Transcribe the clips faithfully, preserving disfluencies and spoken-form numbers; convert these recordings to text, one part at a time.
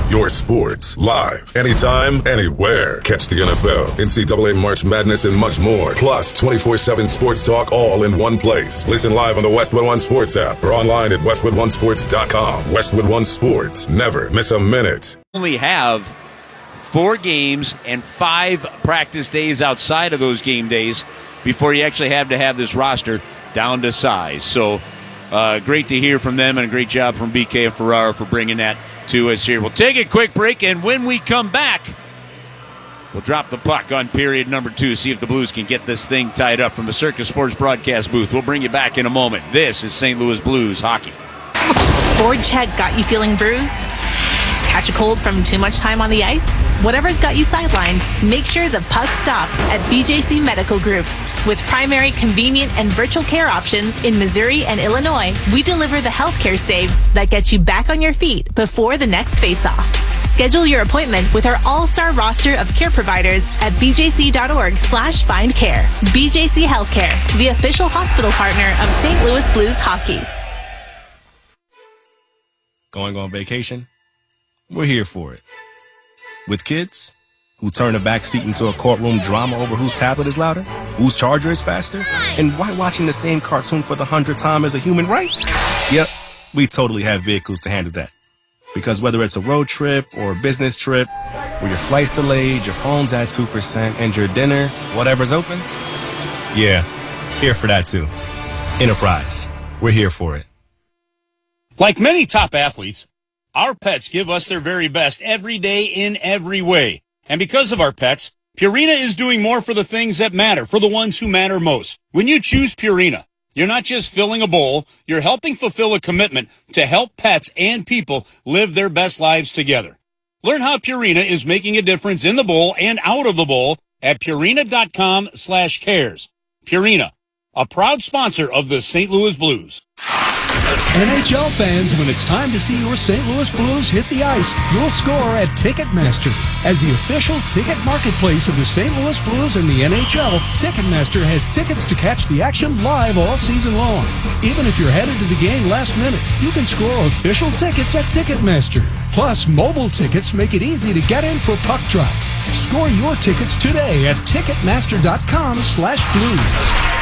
Your sports, live, anytime, anywhere. Catch the N F L, N C double A March Madness, and much more. Plus, twenty-four seven sports talk all in one place. Listen live on the Westwood One Sports app or online at westwood one sports dot com. Westwood One Sports. Never miss a minute. Only have four games and five practice days outside of those game days before you actually have to have this roster down to size. So uh, great to hear from them, and a great job from B K and Ferraro for bringing that to us here. We'll take a quick break, and when we come back, we'll drop the puck on period number two, see if the Blues can get this thing tied up from the Circus Sports broadcast booth. We'll bring you back in a moment. This is Saint Louis Blues hockey. Board check got you feeling bruised? Catch a cold from too much time on the ice? Whatever's got you sidelined, make sure the puck stops at B J C Medical Group. With primary, convenient, and virtual care options in Missouri and Illinois, we deliver the healthcare saves that get you back on your feet before the next face-off. Schedule your appointment with our all-star roster of care providers at bjc.org slash find care. B J C Healthcare, the official hospital partner of Saint Louis Blues hockey. Going on vacation? We're here for it. With kids who turn the back seat into a courtroom drama over whose tablet is louder, whose charger is faster, and why watching the same cartoon for the hundredth time is a human right? Yep, we totally have vehicles to handle that. Because whether it's a road trip or a business trip, where your flight's delayed, your phone's at two percent, and your dinner, whatever's open, yeah, here for that too. Enterprise, we're here for it. Like many top athletes, our pets give us their very best every day in every way. And because of our pets, Purina is doing more for the things that matter, for the ones who matter most. When you choose Purina, you're not just filling a bowl, you're helping fulfill a commitment to help pets and people live their best lives together. Learn how Purina is making a difference in the bowl and out of the bowl at purina.com slash cares. Purina, a proud sponsor of the Saint Louis Blues. N H L fans, when it's time to see your Saint Louis Blues hit the ice, you'll score at Ticketmaster. As the official ticket marketplace of the Saint Louis Blues and the N H L, Ticketmaster has tickets to catch the action live all season long. Even if you're headed to the game last minute, you can score official tickets at Ticketmaster. Plus, mobile tickets make it easy to get in for puck drop. Score your tickets today at Ticketmaster.com slash blues.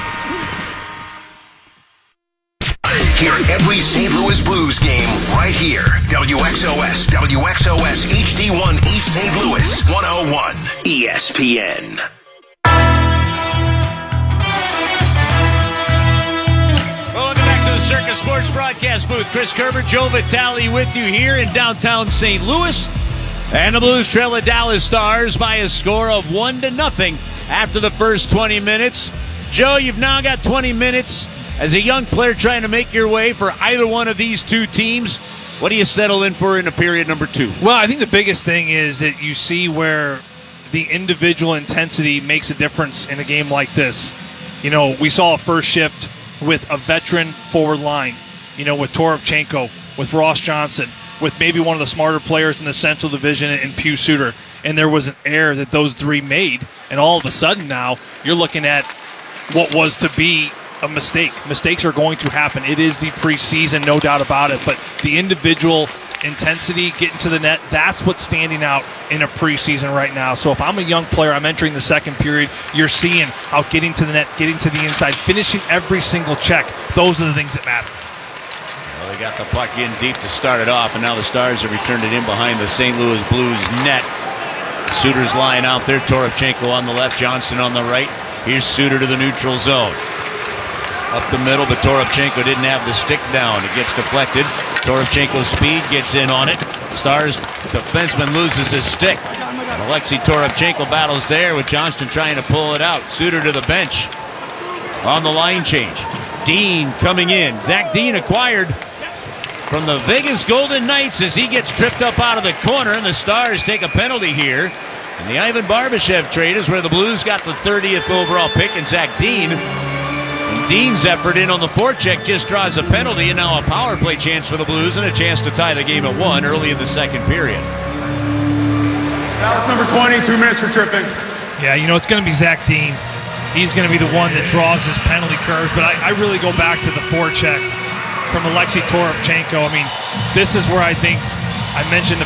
Hear every Saint Louis Blues game right here. W X O S, W X O S H D one East Saint Louis, one oh one E S P N. Welcome back to the Circus Sports broadcast booth. Chris Kerber, Joe Vitale with you here in downtown Saint Louis. And the Blues trail the Dallas Stars by a score of one to nothing after the first twenty minutes. Joe, you've now got twenty minutes as a young player trying to make your way for either one of these two teams. What do you settle in for in a period number two? Well, I think the biggest thing is that you see where the individual intensity makes a difference in a game like this. You know, we saw a first shift with a veteran forward line, you know, with Toropchenko, with Ross Johnson, with maybe one of the smarter players in the Central Division in Pius Suter. And there was an error that those three made. And all of a sudden now you're looking at what was to be a mistake. Mistakes are going to happen. It is the preseason, no doubt about it. But the individual intensity, getting to the net, that's what's standing out in a preseason right now. So if I'm a young player, I'm entering the second period, you're seeing how getting to the net, getting to the inside, finishing every single check, those are the things that matter. Well, they got the puck in deep to start it off, and now the Stars have returned it in behind the Saint Louis Blues net. Suter's lying out there, Toropchenko on the left, Johnson on the right. Here's Suter to the neutral zone. Up the middle, but Toropchenko didn't have the stick down. It gets deflected. Toropchenko's speed gets in on it. Stars defenseman loses his stick. And Alexei Toropchenko battles there with Johnston trying to pull it out. Suter to the bench on the line change. Dean coming in. Zach Dean acquired from the Vegas Golden Knights as he gets tripped up out of the corner, and the Stars take a penalty here. And the Ivan Barbashev trade is where the Blues got the thirtieth overall pick, and Zach Dean. And Dean's effort in on the forecheck just draws a penalty, and now a power play chance for the Blues and a chance to tie the game at one early in the second period. That was number twenty, two minutes for tripping. Yeah, you know, it's going to be Zach Dean. He's going to be the one that draws his penalty curves, but I, I really go back to the forecheck from Alexei Toropchenko. I mean, this is where I think I mentioned the